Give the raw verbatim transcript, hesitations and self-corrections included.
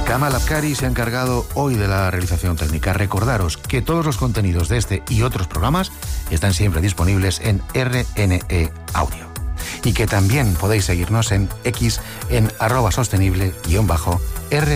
Kamal Abkari se ha encargado hoy de la realización técnica. Recordaros que todos los contenidos de este y otros programas están siempre disponibles en R N E Audio. Y que también podéis seguirnos en X en arroba sostenible guión bajo R